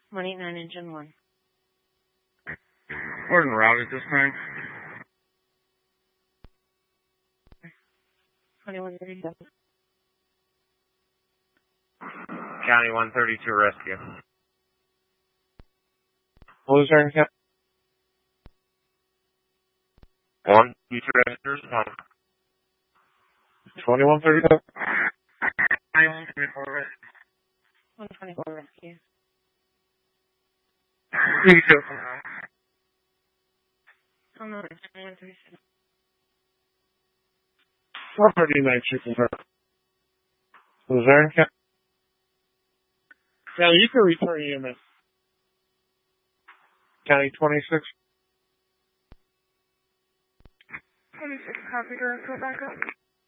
189 engine 1. Where's the route at this time? 2137. County 132 rescue. What was there? 1, future rescuers, 2137. 124 rescue. 124 rescue. Oh no, it's 137. 139 chicken breast. Was there? Yeah, you can return EMS. County 26. 26, copy, direct, go back up.